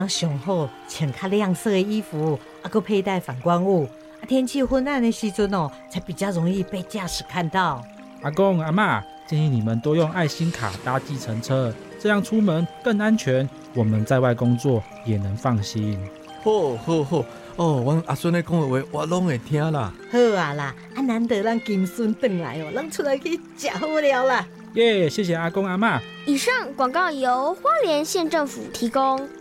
上好穿较亮色的衣服，还佩戴反光物。天气昏暗的时阵才比较容易被驾驶看到。 阿公阿嬷，建议你们多用爱心卡搭计程车，这样出门更安全，我们在外工作也能放心。 好，阮阿孙咧讲的话，我拢会听啦。 好啊啦，难得咱金孙回来咱出来去吃好料啦。 耶，谢谢阿公阿嬷。 以上广告由花莲县政府提供。